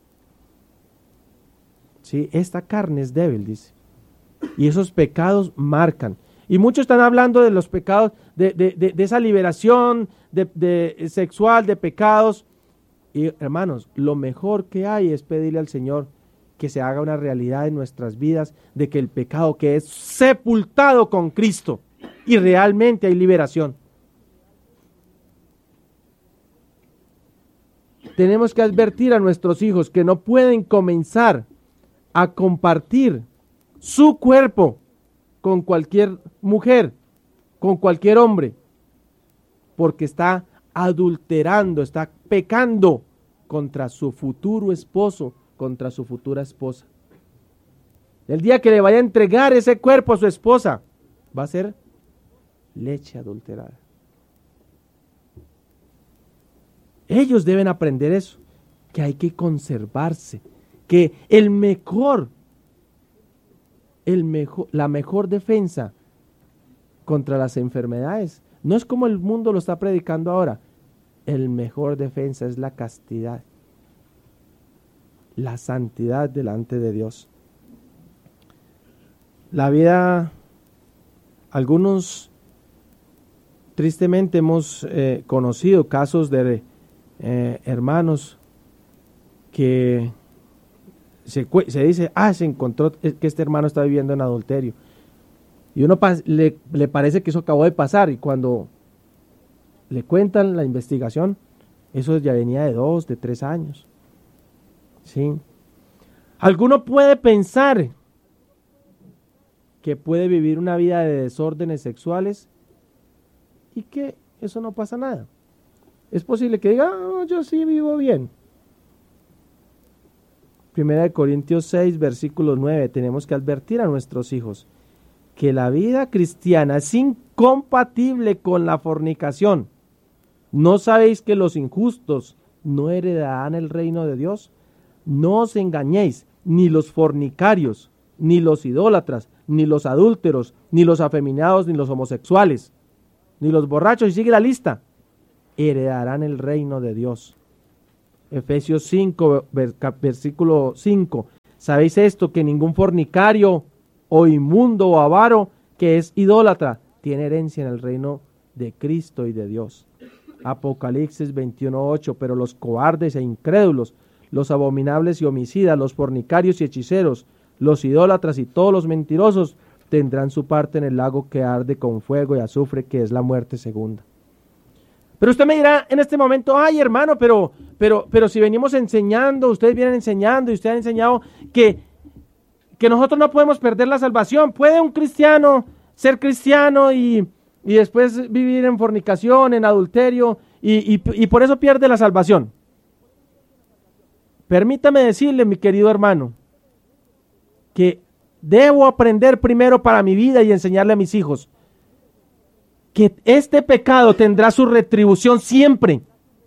Speaker 3: Sí, esta carne es débil, dice. Y esos pecados marcan. Y muchos están hablando de los pecados, de, de, de, de esa liberación de, de sexual, de pecados. Y hermanos, lo mejor que hay es pedirle al Señor que se haga una realidad en nuestras vidas de que el pecado que es sepultado con Cristo y realmente hay liberación. Tenemos que advertir a nuestros hijos que no pueden comenzar a compartir su cuerpo con cualquier mujer, con cualquier hombre, porque está adulterando, está pecando contra su futuro esposo, contra su futura esposa. El día que le vaya a entregar ese cuerpo a su esposa, va a ser leche adulterada. Ellos deben aprender eso, que hay que conservarse, que el mejor, el mejor, la mejor defensa contra las enfermedades no es como el mundo lo está predicando ahora. El mejor defensa es la castidad, la santidad delante de Dios. La vida, algunos tristemente hemos eh, conocido casos de eh, hermanos que se, se dice, ah, se encontró que este hermano está viviendo en adulterio. Y uno le, le parece que eso acabó de pasar, y cuando le cuentan la investigación, eso ya venía de dos, de tres años. ¿Sí? Alguno puede pensar que puede vivir una vida de desórdenes sexuales y que eso no pasa nada. Es posible que diga, oh, yo sí vivo bien. Primera de Corintios seis, versículo nueve, tenemos que advertir a nuestros hijos que la vida cristiana es incompatible con la fornicación. ¿No sabéis que los injustos no heredarán el reino de Dios? No os engañéis, ni los fornicarios, ni los idólatras, ni los adúlteros, ni los afeminados, ni los homosexuales, ni los borrachos, y sigue la lista, heredarán el reino de Dios. Efesios cinco, versículo cinco. ¿Sabéis esto? Que ningún fornicario o inmundo o avaro que es idólatra tiene herencia en el reino de Cristo y de Dios. Apocalipsis veintiuno ocho. Pero los cobardes e incrédulos, los abominables y homicidas, los fornicarios y hechiceros, los idólatras y todos los mentirosos tendrán su parte en el lago que arde con fuego y azufre, que es la muerte segunda. Pero usted me dirá en este momento, ay hermano, pero, pero, pero si venimos enseñando, ustedes vienen enseñando y ustedes han enseñado que, que nosotros no podemos perder la salvación. ¿Puede un cristiano ser cristiano y, y después vivir en fornicación, en adulterio y, y, y por eso pierde la salvación? Permítame decirle, mi querido hermano, que debo aprender primero para mi vida y enseñarle a mis hijos que este pecado tendrá su retribución siempre.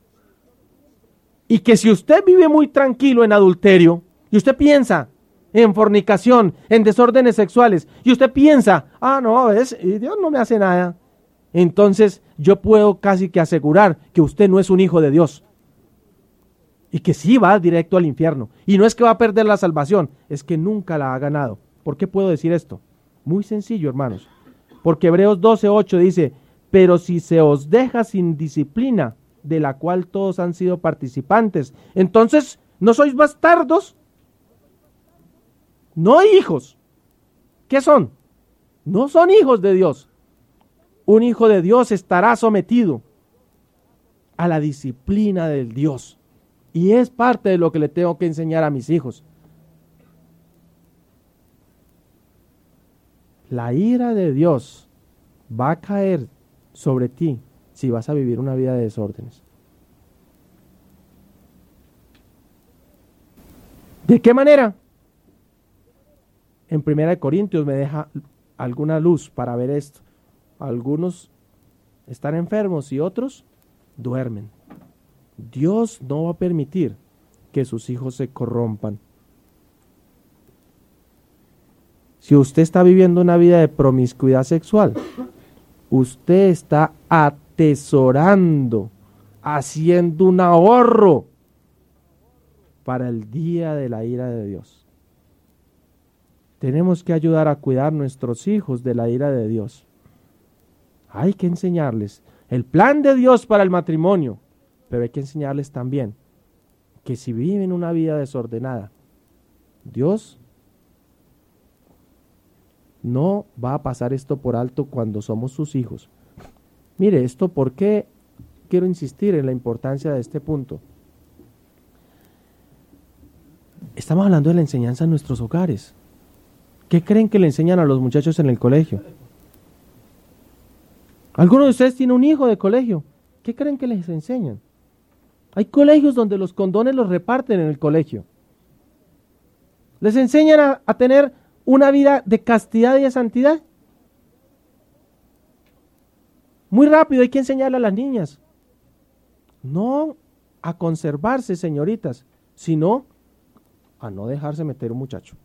Speaker 3: Y que si usted vive muy tranquilo en adulterio, y usted piensa en fornicación, en desórdenes sexuales, y usted piensa, ah, no, es, Dios no me hace nada, entonces yo puedo casi que asegurar que usted no es un hijo de Dios. Y que sí va directo al infierno. Y no es que va a perder la salvación, es que nunca la ha ganado. ¿Por qué puedo decir esto? Muy sencillo, hermanos. Porque Hebreos doce ocho dice, pero si se os deja sin disciplina, de la cual todos han sido participantes, entonces, ¿no sois bastardos? No hijos. ¿Qué son? No son hijos de Dios. Un hijo de Dios estará sometido a la disciplina del Dios. Y es parte de lo que le tengo que enseñar a mis hijos. La ira de Dios va a caer sobre ti si vas a vivir una vida de desórdenes. ¿De qué manera? En Primera de Corintios me deja alguna luz para ver esto. Algunos están enfermos y otros duermen. Dios no va a permitir que sus hijos se corrompan. Si usted está viviendo una vida de promiscuidad sexual, usted está atesorando, haciendo un ahorro para el día de la ira de Dios. Tenemos que ayudar a cuidar a nuestros hijos de la ira de Dios. Hay que enseñarles el plan de Dios para el matrimonio, pero hay que enseñarles también que si viven una vida desordenada, Dios no va a pasar esto por alto cuando somos sus hijos. Mire, esto, ¿por qué quiero insistir en la importancia de este punto? Estamos hablando de la enseñanza en nuestros hogares. ¿Qué creen que le enseñan a los muchachos en el colegio? ¿Alguno de ustedes tiene un hijo de colegio? ¿Qué creen que les enseñan? Hay colegios donde los condones los reparten en el colegio. Les enseñan a, a tener una vida de castidad y de santidad. Muy rápido hay que enseñarle a las niñas. No a conservarse, señoritas, sino a no dejarse meter un muchacho.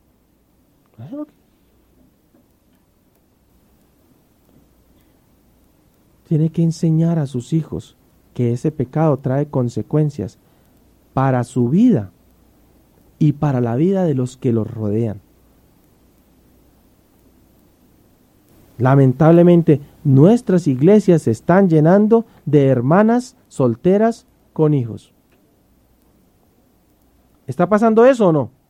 Speaker 3: Tiene que enseñar a sus hijos que ese pecado trae consecuencias para su vida y para la vida de los que los rodean. Lamentablemente, nuestras iglesias se están llenando de hermanas solteras con hijos. ¿Está pasando eso o no?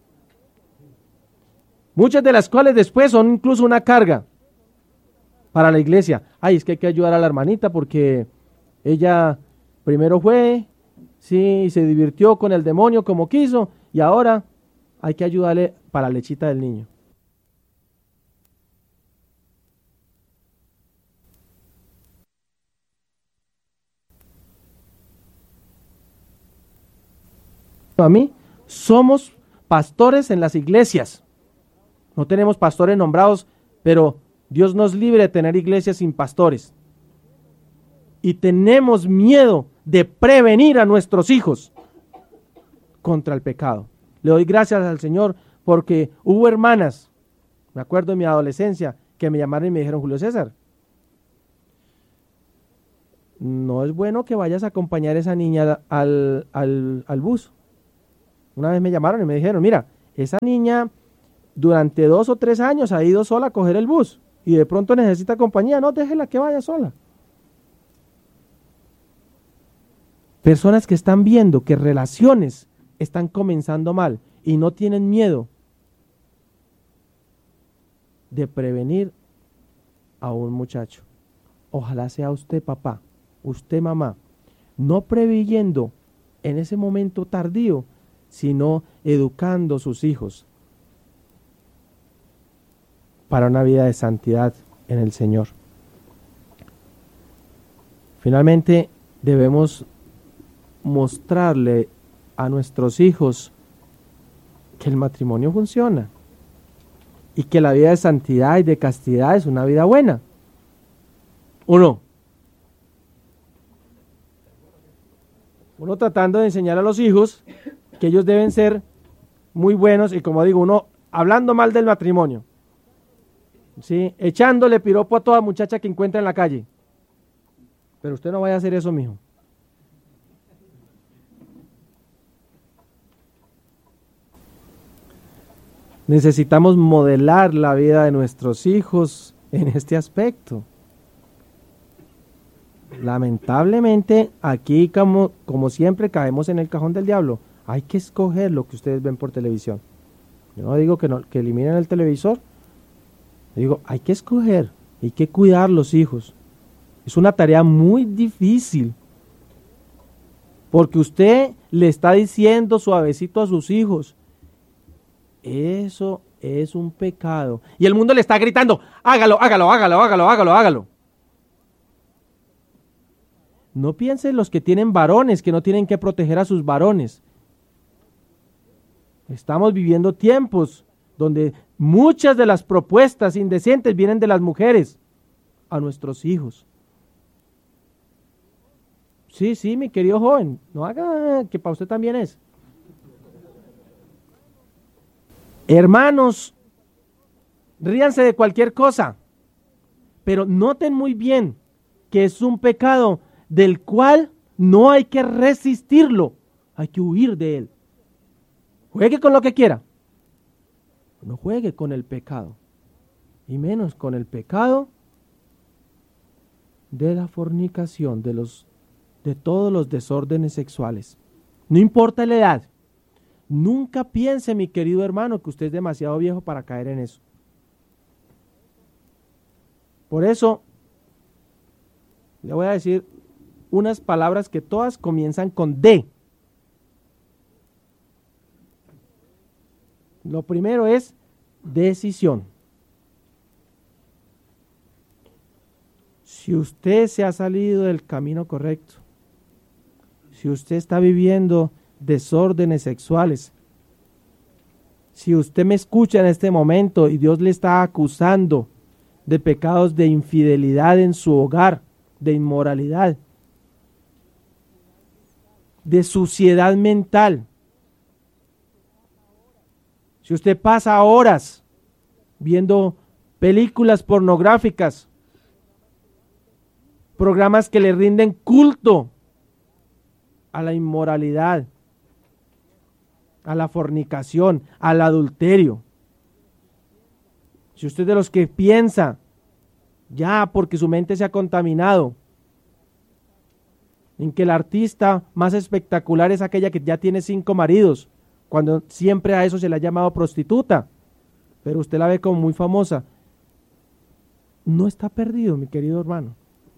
Speaker 3: Muchas de las cuales después son incluso una carga para la iglesia. Ay, es que hay que ayudar a la hermanita porque ella primero fue, sí, se divirtió con el demonio como quiso y ahora hay que ayudarle para la lechita del niño. A mí, somos pastores en las iglesias. No tenemos pastores nombrados, pero Dios nos libre de tener iglesias sin pastores. Y tenemos miedo de prevenir a nuestros hijos contra el pecado. Le doy gracias al Señor porque hubo hermanas, me acuerdo en mi adolescencia, que me llamaron y me dijeron, Julio César, no es bueno que vayas a acompañar a esa niña al, al, al bus. Una vez me llamaron y me dijeron, mira, esa niña durante dos o tres años ha ido sola a coger el bus y de pronto necesita compañía, no, déjela que vaya sola. Personas que están viendo que relaciones están comenzando mal y no tienen miedo de prevenir a un muchacho. Ojalá sea usted papá, usted mamá, no preveyendo en ese momento tardío, sino educando a sus hijos para una vida de santidad en el Señor. Finalmente, debemos mostrarle a nuestros hijos que el matrimonio funciona y que la vida de santidad y de castidad es una vida buena. ¿O no? Uno tratando de enseñar a los hijos que ellos deben ser muy buenos y, como digo, uno hablando mal del matrimonio, ¿sí? Echándole piropo a toda muchacha que encuentra en la calle. Pero usted no vaya a hacer eso, mijo. Necesitamos modelar la vida de nuestros hijos en este aspecto. Lamentablemente, aquí como, como siempre caemos en el cajón del diablo. Hay que escoger lo que ustedes ven por televisión. Yo no digo que, no, que eliminen el televisor. Digo, hay que escoger, hay que cuidar los hijos. Es una tarea muy difícil. Porque usted le está diciendo suavecito a sus hijos, eso es un pecado. Y el mundo le está gritando, hágalo, hágalo, hágalo, hágalo, hágalo, hágalo. No piensen los que tienen varones, que no tienen que proteger a sus varones. Estamos viviendo tiempos donde muchas de las propuestas indecentes vienen de las mujeres a nuestros hijos. Sí, sí, mi querido joven, no haga que para usted también es. Hermanos, ríanse de cualquier cosa, pero noten muy bien que es un pecado del cual no hay que resistirlo, hay que huir de él. Juegue con lo que quiera, no juegue con el pecado, y menos con el pecado de la fornicación, de los, de todos los desórdenes sexuales. No importa la edad. Nunca piense, mi querido hermano, que usted es demasiado viejo para caer en eso. Por eso, le voy a decir unas palabras que todas comienzan con D. Lo primero es decisión. Si usted se ha salido del camino correcto, si usted está viviendo desórdenes sexuales, si usted me escucha en este momento y Dios le está acusando de pecados de infidelidad en su hogar, de inmoralidad, de suciedad mental, si usted pasa horas viendo películas pornográficas, programas que le rinden culto a la inmoralidad, a la fornicación, al adulterio. Si usted es de los que piensa, ya porque su mente se ha contaminado, en que el artista más espectacular es aquella que ya tiene cinco maridos, cuando siempre a eso se le ha llamado prostituta, pero usted la ve como muy famosa, no está perdido, mi querido hermano.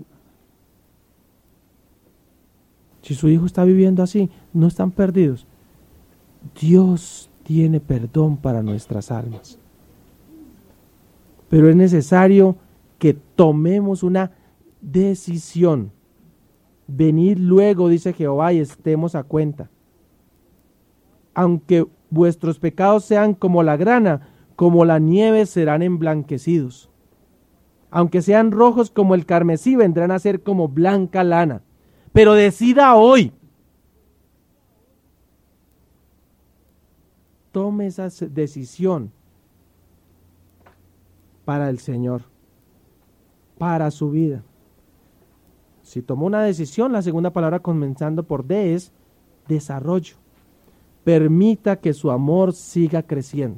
Speaker 3: Si su hijo está viviendo así, no están perdidos. Dios tiene perdón para nuestras almas. Pero es necesario que tomemos una decisión. Venid luego, dice Jehová, y estemos a cuenta. Aunque vuestros pecados sean como la grana, como la nieve serán emblanquecidos. Aunque sean rojos como el carmesí, vendrán a ser como blanca lana. Pero decida hoy. Tome esa decisión para el Señor, para su vida. Si tomó una decisión, la segunda palabra comenzando por D es desarrollo. Permita que su amor siga creciendo.